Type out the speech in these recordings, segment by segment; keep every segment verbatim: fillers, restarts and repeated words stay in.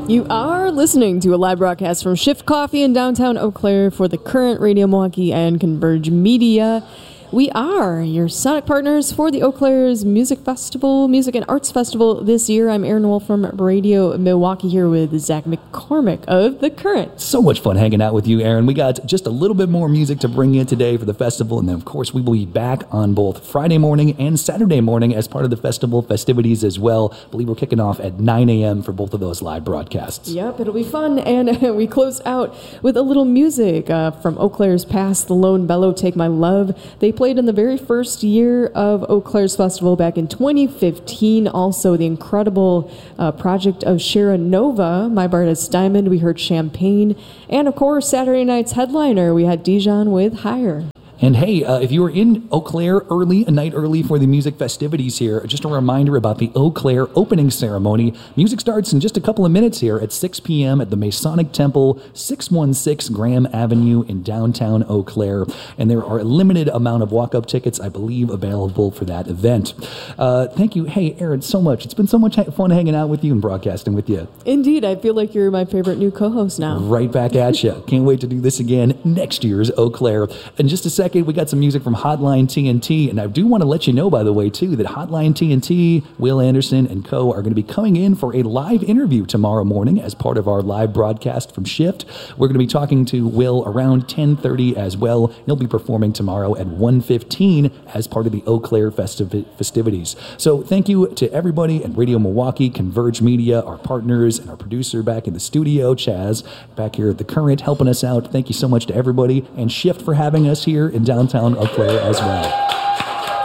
You are listening to a live broadcast from Shift Coffee in downtown Eau Claire for the Current Radio Milwaukee and Converge Media. We are your sonic partners for the Eau Claire's Music Festival, Music and Arts Festival this year. I'm Erin Wolf from Radio Milwaukee here with Zach McCormick of The Current. So much fun hanging out with you, Erin. We got just a little bit more music to bring in today for the festival, and then, of course, we will be back on both Friday morning and Saturday morning as part of the festival festivities as well. I believe we're kicking off at nine a.m. for both of those live broadcasts. Yep, it'll be fun, and uh, we close out with a little music uh, from Eau Claire's past, The Lone Bellow, Take My Love. They played in the very first year of Eau Claire's festival back in twenty fifteen. Also, the incredible uh, project of Shara Nova, My Bardas Diamond. We heard Champagne. And, of course, Saturday night's headliner, we had Dijon with Higher. And hey, uh, if you were in Eau Claire early, a night early for the music festivities here, just a reminder about the Eau Claire opening ceremony. Music starts in just a couple of minutes here at six p.m. at the Masonic Temple, six one six Graham Avenue in downtown Eau Claire. And there are a limited amount of walk-up tickets, I believe, available for that event. Uh, thank you. Hey, Erin, so much. It's been so much fun hanging out with you and broadcasting with you. Indeed. I feel like you're my favorite new co-host now. Right back at you. Can't wait to do this again next year's Eau Claire. In just a second, we got some music from Hotline T N T, and I do want to let you know, by the way, too, that Hotline T N T, Will Anderson, and co. are going to be coming in for a live interview tomorrow morning as part of our live broadcast from Shift. We're going to be talking to Will around ten thirty as well. He'll be performing tomorrow at one fifteen as part of the Eau Claire festiv- festivities. So thank you to everybody at Radio Milwaukee, Converge Media, our partners, and our producer back in the studio, Chaz, back here at The Current, helping us out. Thank you so much to everybody, and Shift for having us here in downtown Eau Claire as well.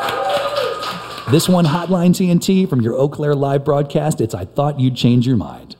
This one, Hotline T N T from your Eau Claire live broadcast. It's I Thought You'd Change Your Mind.